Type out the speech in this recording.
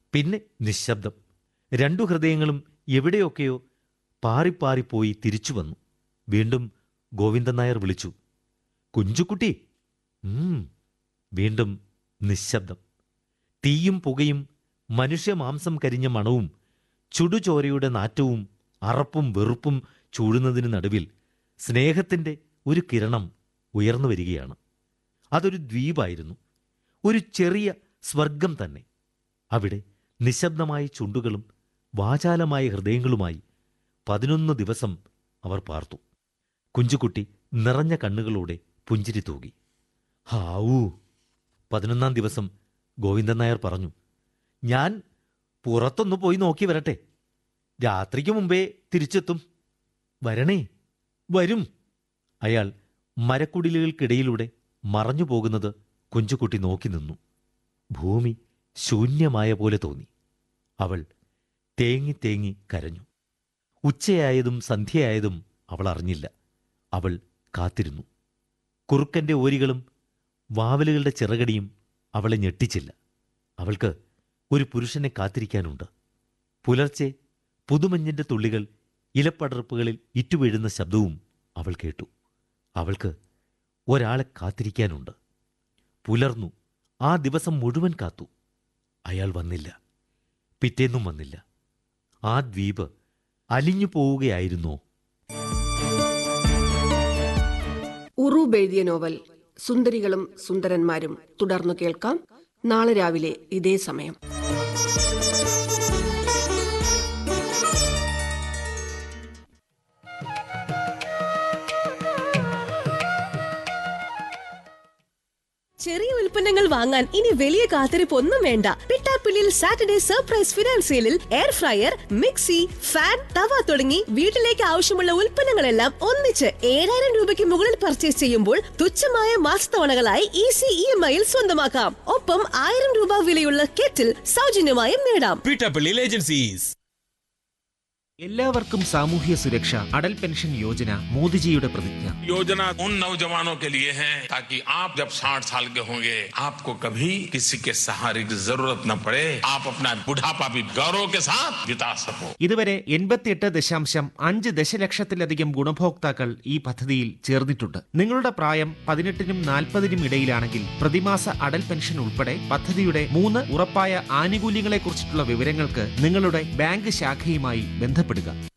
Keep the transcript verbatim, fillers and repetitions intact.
പിന്നെ നിശബ്ദം. രണ്ടു ഹൃദയങ്ങളും എവിടെയൊക്കെയോ പാറിപ്പാറിപ്പോയി തിരിച്ചു വന്നു. വീണ്ടും ഗോവിന്ദൻ നായർ വിളിച്ചു, കുഞ്ചുകുട്ടി. വീണ്ടും നിശബ്ദം. തീയും പുകയും മനുഷ്യമാംസം കരിഞ്ഞ മണവും ചുടുചോരയുടെ നാറ്റവും അറപ്പും വെറുപ്പും ചൂടുന്നതിന് നടുവിൽ സ്നേഹത്തിൻ്റെ ഒരു കിരണം ഉയർന്നു വരികയാണ്. അതൊരു ദ്വീപായിരുന്നു, ഒരു ചെറിയ സ്വർഗം തന്നെ. അവിടെ നിശബ്ദമായ ചുണ്ടുകളും വാചാലമായ ഹൃദയങ്ങളുമായി പതിനൊന്ന് ദിവസം അവർ പാർത്തു. കുഞ്ചുകുട്ടി നിറഞ്ഞ കണ്ണുകളോടെ പുഞ്ചിരി തൂകി. ഹാവൂ. പതിനൊന്നാം ദിവസം ഗോവിന്ദൻ നായർ പറഞ്ഞു, ഞാൻ പുറത്തൊന്നു പോയി നോക്കി വരട്ടെ. രാത്രിക്ക് മുമ്പേ തിരിച്ചെത്തും. വരണേ. വരും. അയാൾ മരക്കുടിലുകൾക്കിടയിലൂടെ മറഞ്ഞു പോകുന്നത് കുഞ്ചുകുട്ടി നോക്കി നിന്നു. ഭൂമി ശൂന്യമായ പോലെ തോന്നി. അവൾ തേങ്ങി തേങ്ങി കരഞ്ഞു. ഉച്ചയായതും സന്ധ്യയായതും അവൾ അറിഞ്ഞില്ല. അവൾ കാത്തിരുന്നു. കുറുക്കൻ്റെ ഓരികളും വാവലുകളുടെ ചിറകടിയും അവളെ ഞെട്ടിച്ചില്ല. അവൾക്ക് ഒരു പുരുഷനെ കാത്തിരിക്കാനുണ്ട്. പുലർച്ചെ പുതുമഞ്ഞിൻ്റെ തുള്ളികൾ ഇലപ്പടർപ്പുകളിൽ ഇറ്റുവീഴുന്ന ശബ്ദവും അവൾ കേട്ടു. അവൾക്ക് ഒരാളെ കാത്തിരിക്കാനുണ്ട്. പുലർന്നു. ആ ദിവസം മുഴുവൻ കാത്തു. അയാൾ വന്നില്ല. പിറ്റേന്നും വന്നില്ല. ആ ദ്വീപ് അലിഞ്ഞു പോവുകയായിരുന്നോ? ഉറൂബ് എഴുതിയ നോവൽ സുന്ദരികളും സുന്ദരന്മാരും തുടർന്നു കേൾക്കാം നാളെ രാവിലെ ഇതേ സമയം. ചെറിയ ഉൽപ്പന്നങ്ങൾ വാങ്ങാൻ ഇനി വലിയ കാത്തിരിപ്പ് ഒന്നും വേണ്ട. Pittappillil Saturday surprise ഫിനാൻസിയലിൽ air fryer, mixie, fan, തവ തുടങ്ങി വീട്ടിലേക്ക് ആവശ്യമുള്ള ഉൽപ്പന്നങ്ങളെല്ലാം ഒന്നിച്ച് ഏഴായിരം രൂപയ്ക്ക് മുകളിൽ പർച്ചേസ് ചെയ്യുമ്പോൾ തുച്ഛമായ മാസത്തവണകളായി ഈസി ഇ എം ഐയിൽ സ്വന്തമാക്കാം. ഒപ്പം ആയിരം രൂപ വിലയുള്ള കെറ്റിൽ സൗജന്യമായും നേടാം. പിട്ടാപ്പിള്ളിൽ ഏജൻസീസ്. എല്ലാവർക്കും സാമൂഹ്യ സുരക്ഷ. അടൽ പെൻഷൻ യോജന മോദിജിയുടെ പ്രതിജ്ഞ. योजना उन नौजवानों के लिए है ताकि आप जब साठ साल के होंगे आपको कभी किसी के सहारे की जरूरत न पड़े. आप अपना बुढ़ापा भी गौरव के साथ बिता सको. ഇതുവരെ എൺപത്തിയെട്ട് ദശാംശം അഞ്ച് ദശലക്ഷത്തിലധികം ഗുണഭോക്താക്കൾ ഈ പദ്ധതിയിൽ ചേർന്നിട്ടുണ്ട്. നിങ്ങളുടെ പ്രായം പതിനെട്ടിനും നാൽപ്പതിനും ഇടയിലാണെങ്കിൽ പ്രതിമാസ അടൽ പെൻഷൻ ഉൾപ്പെടെ പദ്ധതിയുടെ മൂന്ന് ഉറപ്പായ ആനുകൂല്യങ്ങളെ കുറിച്ചിട്ടുള്ള വിവരങ്ങൾക്ക് നിങ്ങളുടെ ബാങ്ക് ശാഖയുമായി ബന്ധപ്പെടുക.